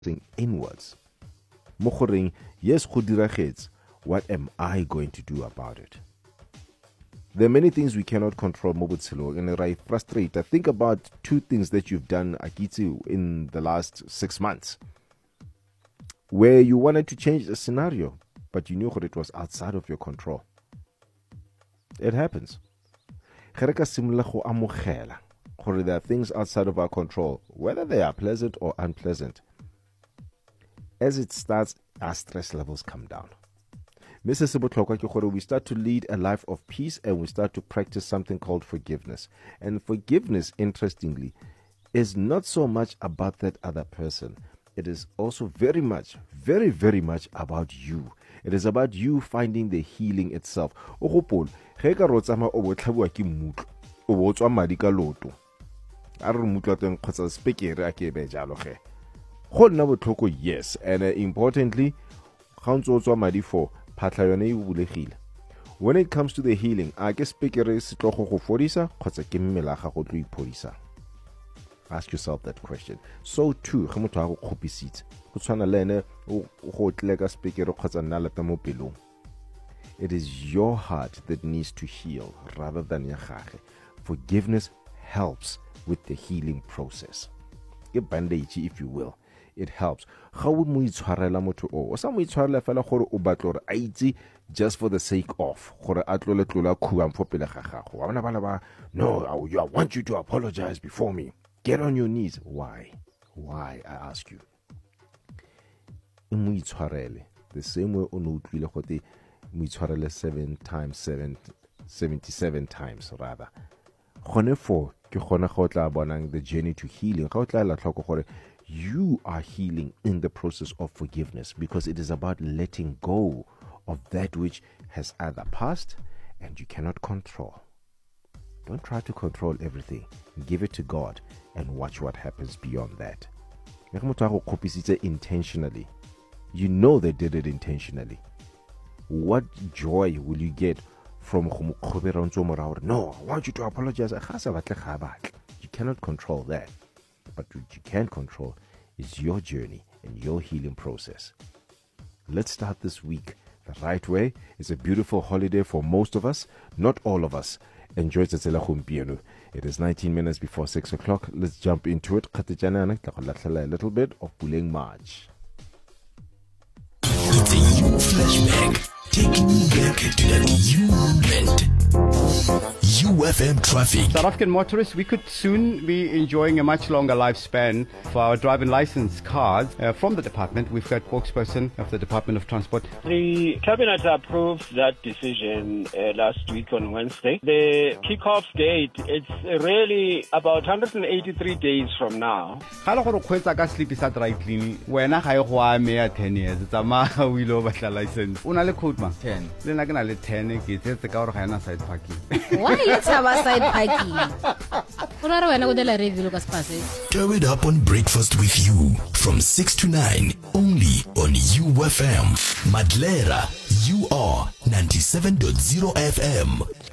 inwards. Yes, what am I going to do about it? There are many things we cannot control, and I frustrate. I think about 2 things that you've done, Akitsi, in the last 6 months, where you wanted to change the scenario, but you knew that it was outside of your control. It happens. There are things outside of our control, whether they are pleasant or unpleasant. As it starts, our stress levels come down. We start to lead a life of peace, and we start to practice something called forgiveness. And forgiveness, interestingly, is not so much about that other person. It is also very much about you. It is about you finding the healing itself. Yes, and importantly, when it comes to the healing, ask yourself that question. So too, it is your heart that needs to heal rather than your heart. Forgiveness helps with the healing process. A bandage, if you will. It helps. Just for the sake of. No, I want you to apologize before me. Get on your knees. Why? Why, I ask you. The same way on 77 times rather. The journey to healing. You are healing in the process of forgiveness, because it is about letting go of that which has either passed and you cannot control. Don't try to control everything. Give it to God and watch what happens beyond that. Intentionally. You know they did it intentionally. What joy will you get from no, I want you to apologize. You cannot control that. But what you can control is your journey and your healing process. Let's start this week the right way. It's a beautiful holiday for most of us, not all of us. Enjoy Tsetela Gompieno. It is 19 minutes before 6 o'clock. Let's jump into it. A little bit of Puleng March. It's a U flashback, taking you back to that U moment. UFM traffic. South African motorists, we could soon be enjoying a much longer lifespan for our driving license cards. From the department, we've got spokesperson of the Department of Transport. The Cabinet approved that decision last week on Wednesday. The kickoff date, it's really about 183 days from now. Ga go kgwetsa ka sleep sa dry clean wena ga e go a me ya 10 years tsa ma o ile o batla license una le code ma 10 le nna ke na le 10 ke tsetse ka gore ga ena side parking. Why let's have a side parking? Throw it up on breakfast with you from 6 to 9 only on UFM Madlera. You are 97.0 FM.